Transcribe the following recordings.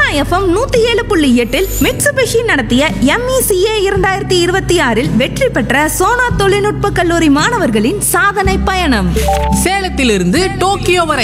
FM 107.8 Mitsubishi நடத்திய MECA 2026 வெற்றி பெற்ற சோனா தொழில்நுட்ப கல்லூரி மாணவர்களின் சாதனை பயணம். சேலத்திலிருந்து டோக்கியோ வரை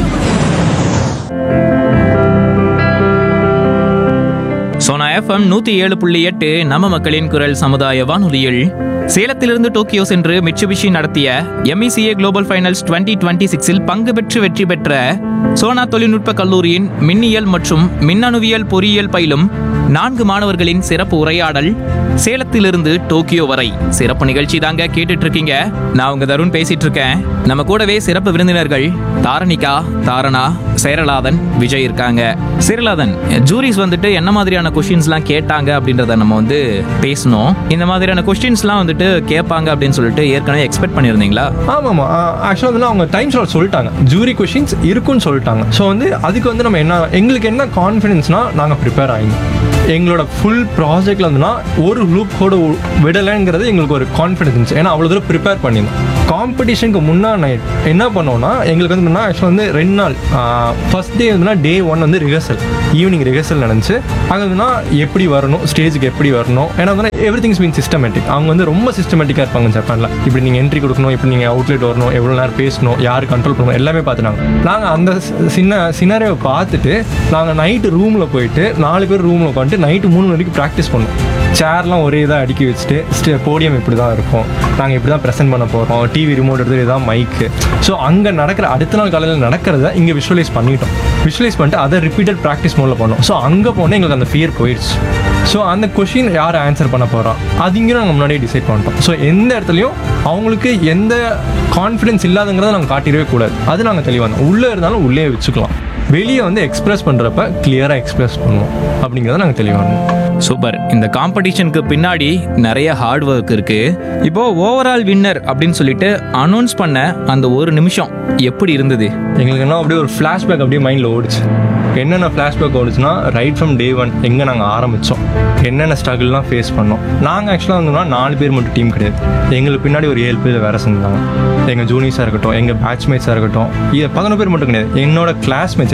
சோனா எஃப்எம் 107.8 நம்ம மக்களின் குரல் சமுதாய வானொலியில் சேலத்திலிருந்து டோக்கியோ சென்று மிட்சுபிஷி நடத்திய MECA குளோபல் ஃபைனல்ஸ் 2026 பங்கு பெற்று வெற்றி பெற்ற சோனா தொழில்நுட்ப கல்லூரியின் மின்னியல் மற்றும் மின்னணுவியல் பொறியியல் பயிலும் 4 மாணவர்களின் சிறப்பு உரையாடல் சேலத்திலிருந்து டோக்கியோ வரை சிறப்பு நிகழ்ச்சி தாங்க கேட்டுட்டு இருக்கீங்க. நான் உங்க தருண் பேசிட்டு இருக்கேன். நம்ம கூடவே சிறப்பு விருந்தினர்கள் தாரணிகா, தாரணா, சேரலாதன், விஜய் இருக்காங்க. சேரலாதன், ஜூரிஸ் வந்துட்டு என்ன மாதிரியான கொஸ்டின்ஸ்லாம் கேட்டாங்க அப்படின்றத நம்ம பேசணும். இந்த மாதிரியான கொஸ்டின்ஸ்லாம் கேட்பாங்க அப்படின்னு சொல்லிட்டு ஏற்கனவே எக்ஸ்பெக்ட் பண்ணியிருந்தீங்களா? ஆமாம், ஆக்சுவலாக அவங்க டைம் ஸ்லாட் சொல்லிட்டாங்க, ஜூரி கொஸ்டின்ஸ் இருக்குன்னு சொல்லிட்டாங்க. ஸோ அதுக்கு நம்ம எங்களுக்கு என்ன கான்ஃபிடென்ஸ்னா, நாங்கள் ப்ரிப்பேர் ஆகிங்க எங்களோட ஃபுல் ப்ராஜெக்டில் ஒரு லூப் கூட விடலைங்கிறது எங்களுக்கு ஒரு கான்ஃபிடன்ஸ் இருந்துச்சு. ஏன்னா அவ்வளோ தூரம் ப்ரிப்பேர் பண்ணியிருந்தோம். காம்படிஷனுக்கு முன்னாடி என்ன பண்ணோன்னா, எங்களுக்கு ஆக்சுவலாக 2 நாள், ஃபர்ஸ்ட் டே டே 1 ரிஹர்சல், ஈவினிங் ரிஹர்சல் நடந்துச்சு. அங்கே எப்படி வரணும், ஸ்டேஜுக்கு எப்படி வரணும், ஏன்னா எவ்ரி திங்ஸ் மீன் சிஸ்டமேட்டிக். அவங்க ரொம்ப சிஸ்டமேட்டிக்காக இருப்பாங்க ஜப்பானில். இப்படி நீங்கள் என்ட்ரி கொடுக்கணும், இப்படி நீங்கள் அவுட்லெட் வரணும், எவ்வளோ நேரம் பேசணும், யார் கண்ட்ரோல் பண்ணணும், எல்லாமே பார்த்துட்டாங்க. நாங்கள் அந்த சினாரியோவை பார்த்துட்டு நாங்கள் நைட்டு ரூமில் போயிட்டு 4 பேர் ரூமில் உட்காந்துட்டு நைட்டு 3 மணி வரைக்கும் ப்ராக்டிஸ் பண்ணோம். சேர்லாம் ஒரே இதாக அடுக்கி வச்சுட்டு போடியம் இப்படி தான் இருக்கும், நாங்கள் இப்படி தான் ப்ரெசென்ட் பண்ண போகிறோம், டிவி ரிமோட் எடுத்து இதுதான் மைக்கு. ஸோ அங்கே நடக்கிற அடுத்த நாள் காலையில் நடக்கிறத இங்கே விஷுவலைஸ் பண்ணிட்டோம். விஷுவலைஸ் பண்ணிட்டு அதை ரிப்பீட்டட் ப்ராக்டிஸ் மோடில் பண்ணோம். ஸோ அங்கே போனால் எங்களுக்கு அந்த ஃபியர் போயிடுச்சு. ஸோ அந்த கொஷின் யார் ஆன்சர் பண்ண போகிறோம் அது இங்கே நாங்கள் முன்னாடியே டிசைட் பண்ணிட்டோம். ஸோ எந்த இடத்துலையும் அவங்களுக்கு எந்த கான்ஃபிடென்ஸ் இல்லாதங்கிறத நாங்கள் காட்டிடவே கூடாது. அது நாங்கள் தெளிவாக இருந்தோம். உள்ளே இருந்தாலும் உள்ளே வச்சுக்கலாம், வெளியே எக்ஸ்பிரஸ் பண்ணுறப்ப கிளியராக எக்ஸ்பிரஸ் பண்ணுவோம் அப்படிங்கிறத நாங்கள் தெளிவாக. சூப்பர். இந்த காம்படிஷனுக்கு பின்னாடி நிறைய ஹார்ட் ஒர்க் இருக்கு. இப்போ ஓவரால் வின்னர் அப்படின்னு சொல்லிட்டு அனௌன்ஸ் பண்ண அந்த ஒரு நிமிஷம் எப்படி இருந்தது? எங்களுக்கு என்ன அப்படியே ஒரு ஃப்ளாஷ்பேக் அப்படியே மைண்டில் ஓடிச்சு. என்னென்ன ஃப்ளாஷ்பேக் ஓடிச்சுன்னா, ரைட் ஃப்ரம் டே 1 எங்கே நாங்கள் ஆரம்பித்தோம், என்னென்ன ஸ்ட்ரகிள்லாம் ஃபேஸ் பண்ணோம். நாங்கள் ஆக்சுவலாக 4 பேர் மட்டும் டீம் கிடையாது, எங்களுக்கு பின்னாடி ஒரு 7 பேர் வேறு செஞ்சாங்க. எங்கள் ஜூனியர்ஸாக இருக்கட்டும், எங்கள் பேட்ச்மேட்ஸாக இருக்கட்டும், 11 பேர் மட்டும் கிடையாது, எங்களோட கிளாஸ்மேட்ஸ்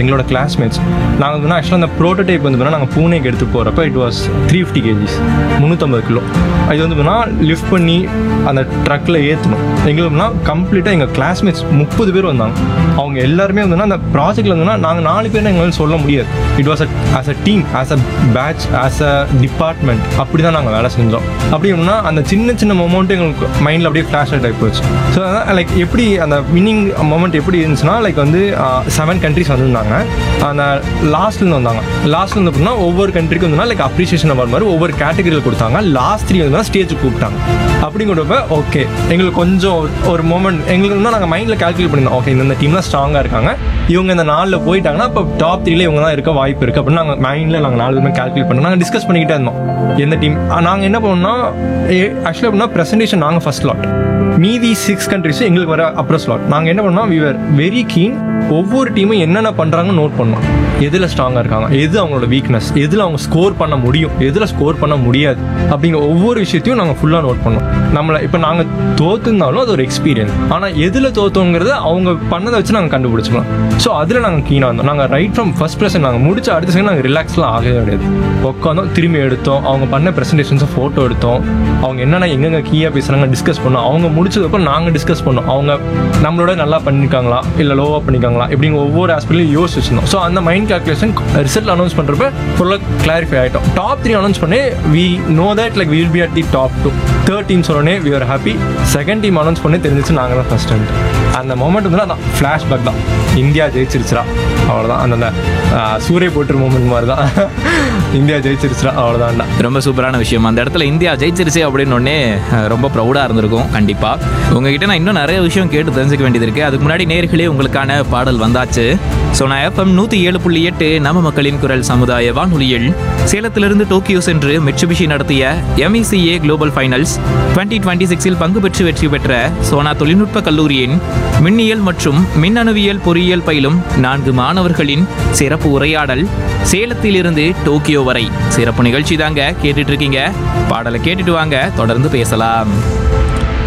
நாங்கள் ஆக்சுவலாக அந்த ப்ரோட்டோடைப் நாங்கள் பூனேக்கு எடுத்து போகிறப்ப இட் வாஸ் 350 kgs, 350 கிலோ. இது லிஃப்ட் பண்ணி அந்த ட்ரக்கில் ஏற்றணும். எங்களுக்குனா கம்ப்ளீட்டாக எங்கள் கிளாஸ்மேட்ஸ் 30 பேர் வந்தாங்க. அவங்க எல்லாருமே அந்த ப்ராஜெக்டில் நாங்கள் 4 பேர் எங்களால் சொல்ல முடியாது. It was as a team, as a batch, as a department, அப்படி தான் நாங்கள் வேலை செஞ்சோம். அப்படி அப்படின்னா அந்த சின்ன மொமெண்ட்டு எங்களுக்கு மைண்டில் அப்படியே ஃப்ளாஷ் அவுட் ஆகி போச்சு. ஸோ அதான் எப்படி அந்த வின்னிங் மொமெண்ட் எப்படி இருந்துச்சுன்னா, 7 கண்ட்ரிஸ் வந்திருந்தாங்க. அந்த லாஸ்ட்லேருந்து வந்தாங்க. அப்படின்னா ஒவ்வொரு கண்ட்ரிக்கும் அப்ரிசியேஷன் அவார்ட் மாதிரி ஒவ்வொரு கேட்டகரியில் கொடுத்தாங்க. லாஸ்ட் 3 ஸ்டேஜுக்கு கூப்பிட்டாங்க. அப்படிங்கிறப்ப ஓகே, எங்களுக்கு கொஞ்சம் ஒரு மொமெண்ட் எங்களுக்கு நாங்கள் மைண்டில் கால்குலேட் பண்ணியிருந்தோம். ஓகே, இந்த டீம்லாம் ஸ்ட்ராங்காக இருக்காங்க, இவங்க இந்த 4 போயிட்டாங்கன்னா இப்போ டாப் 3 இவங்க தான் இருக்க வாய்ப்பு இருக்குது அப்படின்னு நாங்கள் மைண்டில் 4 பேருமே கால்குலேட் பண்ணோம். நாங்கள் டிஸ்கஸ் பண்ணிக்கிட்டே இருந்தோம் எந்த டீம். நாங்கள் என்ன பண்ணோம்னா, ஆக்சுவலாக அப்படின்னா ப்ரெசன்டேஷன் நாங்கள் ஃபர்ஸ்ட் ஸ்லாட், மீதி 6 கண்ட்ரிஸும் எங்களுக்கு வர அப்புறம் ஸ்லாட். நாங்கள் என்ன பண்ணோம், வி ஆர் வெரி கீன். ஒவ்வொரு டீமும் என்னென்ன பண்ணுறாங்கன்னு நோட் பண்ணோம். எதில் ஸ்ட்ராங்காக இருக்காங்க, எது அவங்களோட வீக்னஸ், எதில் அவங்க ஸ்கோர் பண்ண முடியும், எதில் ஸ்கோர் பண்ண முடியாது அப்படிங்கிற ஒவ்வொரு விஷயத்தையும் நாங்கள் ஃபுல்லாக நோட் பண்ணோம். நம்மளை இப்போ நாங்கள் தோத்துருந்தாலும் அது ஒரு எக்ஸ்பீரியன்ஸ். ஆனால் எதில் தோத்தோங்கிறத அவங்க பண்ணதை வச்சு நாங்கள் கண்டுபிடிச்சிக்கலாம். ஸோ அதில் நாங்கள் கீனாக இருந்தோம். நாங்கள் ரைட் ஃப்ரம் ஃபர்ஸ்ட் ப்ரெசன்ட் நாங்கள் முடிச்ச அடுத்த செகண்ட் நாங்கள் ரிலாக்ஸ்லாம் ஆகவே கிடையாது. உட்காந்தோம், திரும்பி எடுத்தோம், அவங்க பண்ண ப்ரெசன்டேஷன்ஸை ஃபோட்டோ எடுத்தோம், அவங்க என்னென்ன எங்கெங்கே கீயாக பேசுகிறாங்க டிஸ்கஸ் பண்ணோம். அவங்க முடிச்சதுக்கப்புறம் நாங்கள் டிஸ்கஸ் பண்ணோம், அவங்க நம்மளோட நல்லா பண்ணியிருக்காங்களா இல்லை லோவாக பண்ணியிருக்காங்களா இப்படிங்க ஒவ்வொரு ஆஸ்பெக்ட்லையும் யோசிச்சு வச்சிருந்தோம். ஸோ அந்த மைண்ட் கால்குலேஷன் ரிசல்ட் அனௌன்ஸ் பண்ணுறப்ப ஃபுல்லாக கிளாரிஃபை ஆகிட்டோம். டாப் 3 அனௌன்ஸ் பண்ணி we know that we will be at the top 2. Third team சொன்னோடனே we are happy. Second team announce பண்ணி தெரிஞ்சிச்சு நாங்கள் தான் ஃபர்ஸ்ட். அந்த மொமெண்ட் அதான் ஃப்ளாஷ்பேக் தான். இந்தியா ஜெயிச்சிருச்சுரா, அவ்வளோதான். அந்த சூரிய போட்டு மூமெண்ட் மாதிரி தான். இந்தியா ஜெயிச்சிருச்சுரா, அவ்வளோதான். ரொம்ப சூப்பரான விஷயம். அந்த இடத்துல இந்தியா ஜெயிச்சிருச்சு அப்படின்னு ஒன்னே ரொம்ப ப்ரௌடாக இருந்திருக்கும். கண்டிப்பாக உங்ககிட்ட நான் இன்னும் நிறைய விஷயம் கேட்டு தெரிஞ்சுக்க வேண்டியது இருக்குது. அதுக்கு முன்னாடி நேர்களே உங்களுக்கான பாடல் வந்தாச்சு. சோனா எஃப்எம் 107.8 நம்ம மக்களின் குரல் சமுதாய வானொலியில் சேலத்திலிருந்து டோக்கியோ சென்று மிட்சுபிஷி நடத்திய MECA குளோபல் ஃபைனல்ஸ் 2026 பங்கு பெற்று வெற்றி பெற்ற சோனா தொழில்நுட்ப கல்லூரியின் மின்னியல் மற்றும் மின்னணுவியல் பொறியியல் பயிலும் 4 மாணவர்களின் சிறப்பு உரையாடல் சேலத்திலிருந்து டோக்கியோ வரை சிறப்பு நிகழ்ச்சி தாங்க கேட்டுட்டு இருக்கீங்க. பாடலை கேட்டுட்டு வாங்க, தொடர்ந்து பேசலாம்.